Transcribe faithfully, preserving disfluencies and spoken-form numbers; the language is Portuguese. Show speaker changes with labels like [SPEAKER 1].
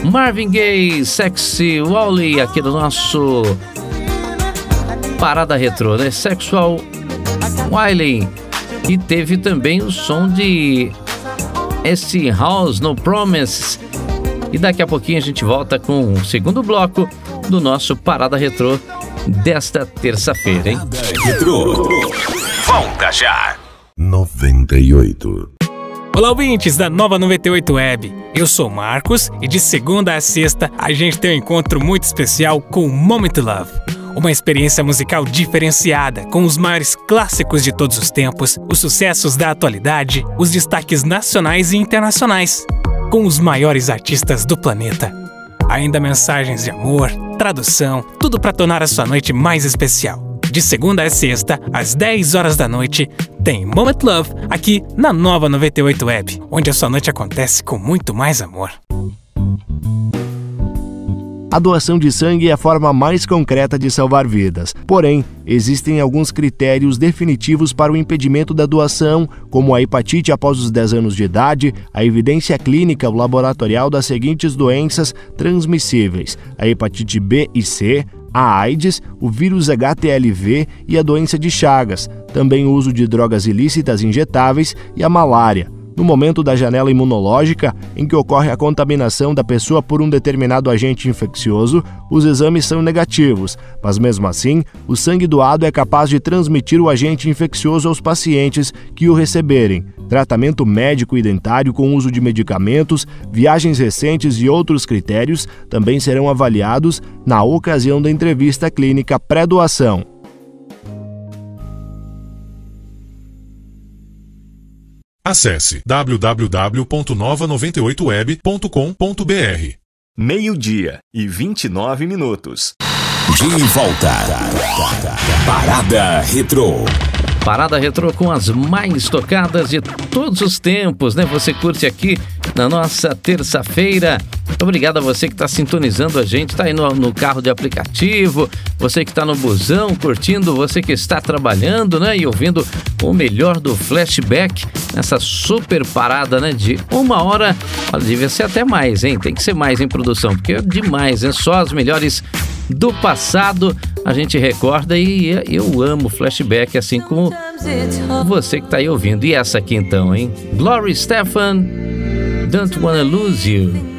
[SPEAKER 1] Marvin Gaye, Sexy Wally, aqui do nosso Parada Retrô, né? Sexual Wiley. E teve também o som de S. House, No Promises. E daqui a pouquinho a gente volta com o segundo bloco do nosso Parada Retrô desta terça-feira, hein?
[SPEAKER 2] Parada Retrô. Volta já!
[SPEAKER 3] noventa e oito.
[SPEAKER 4] Olá, ouvintes da Nova noventa e oito Web. Eu sou Marcos e de segunda a sexta a gente tem um encontro muito especial com o Moment Love. Uma experiência musical diferenciada, com os maiores clássicos de todos os tempos, os sucessos da atualidade, os destaques nacionais e internacionais, com os maiores artistas do planeta. Ainda mensagens de amor, tradução, tudo para tornar a sua noite mais especial. De segunda a sexta, às dez horas da noite, tem Moment Love aqui na Nova noventa e oito Web, onde a sua noite acontece com muito mais amor.
[SPEAKER 5] A doação de sangue é a forma mais concreta de salvar vidas. Porém, existem alguns critérios definitivos para o impedimento da doação, como a hepatite após os dez anos de idade, a evidência clínica laboratorial das seguintes doenças transmissíveis: a hepatite B e C, a AIDS, o vírus H T L V e a doença de Chagas, também o uso de drogas ilícitas injetáveis e a malária. No momento da janela imunológica, em que ocorre a contaminação da pessoa por um determinado agente infeccioso, os exames são negativos, mas mesmo assim, o sangue doado é capaz de transmitir o agente infeccioso aos pacientes que o receberem. Tratamento médico e dentário com uso de medicamentos, viagens recentes e outros critérios também serão avaliados na ocasião da entrevista clínica pré-doação.
[SPEAKER 3] Acesse w w w ponto nova noventa e oito web ponto com ponto b r.
[SPEAKER 2] Meio-dia e vinte e nove minutos. De volta. Parada Retrô.
[SPEAKER 1] Parada Retrô com as mais tocadas de todos os tempos, né? Você curte aqui na nossa terça-feira. Muito obrigado a você que está sintonizando a gente, está aí no, no carro de aplicativo, você que está no busão curtindo, você que está trabalhando, né? E ouvindo o melhor do Flashback nessa super parada, né? De uma hora, olha, devia ser até mais, hein? Tem que ser mais em produção, porque é demais, né? Só as melhores do passado a gente recorda e eu amo Flashback, assim como você que tá aí ouvindo. E essa aqui então, hein? Gloria Estefan, Don't Wanna Lose You.